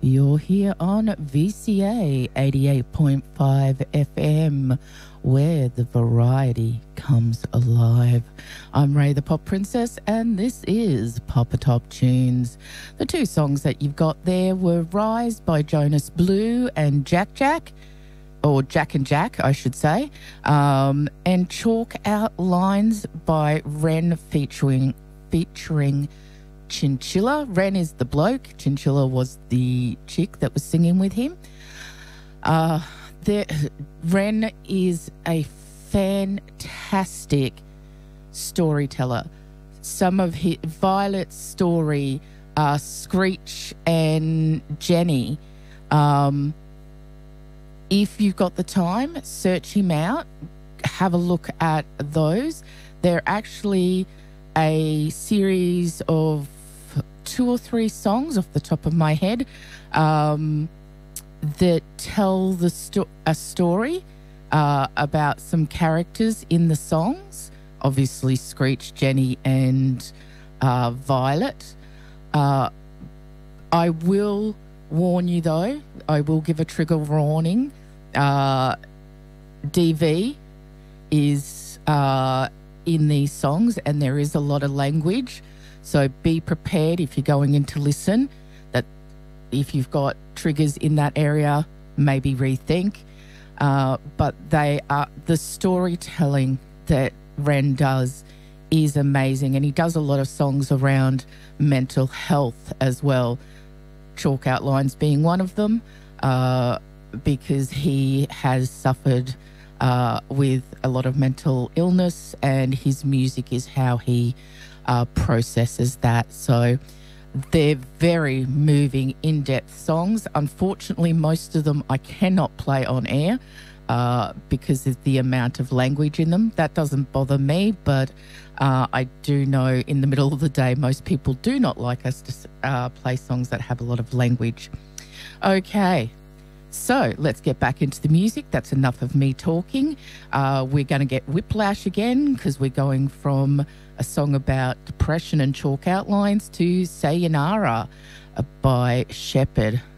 You're here on VCA 88.5 FM, where the variety comes alive. I'm Ray the Pop Princess, and this is Papa Top Tunes. The two songs that you've got there were Rise by Jonas Blue and Jack Jack, or Jack and Jack, I should say, and Chalk Out Lines by Ren featuring Chinchilla. Ren is the bloke. Chinchilla was the chick that was singing with him. Ren is a fantastic storyteller. Some of his Violet's story, Screech and Jenny. If you've got the time, search him out. Have a look at those. They're actually a series of 2 or 3 songs off the top of my head that tell a story about some characters in the songs. Obviously, Screech, Jenny, and Violet. I will warn you, though. I will give a trigger warning. DV is in these songs, and there is a lot of language. So be prepared if you're going in to listen, that if you've got triggers in that area, maybe rethink. But the storytelling that Ren does is amazing, and he does a lot of songs around mental health as well. Chalk Out Lines being one of them, because he has suffered with a lot of mental illness, and his music is how he processes that. So they're very moving, in-depth songs. Unfortunately, most of them I cannot play on air because of the amount of language in them. That doesn't bother me, but I do know in the middle of the day most people do not like us to play songs that have a lot of language. Okay, so let's get back into the music. That's enough of me talking. We're going to get Whiplash again, because we're going from a song about depression and chalk outlines to Sayonara by Shepherd.